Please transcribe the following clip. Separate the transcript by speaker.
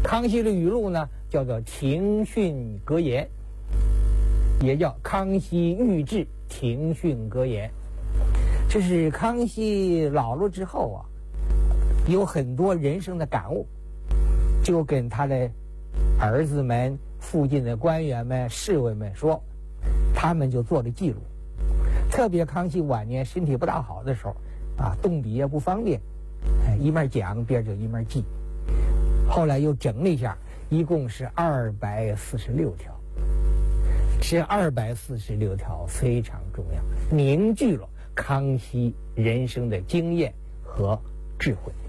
Speaker 1: 康熙的语录呢，叫做庭训格言，也叫康熙御制庭训格言。这是康熙老了之后啊，有很多人生的感悟，就跟他的儿子们、附近的官员们、侍卫们说，他们就做了记录。特别康熙晚年身体不大好的时候啊，动笔也不方便，一面讲边就一面记。后来又整了一下，一共是246条。这246条非常重要，凝聚了康熙人生的经验和智慧。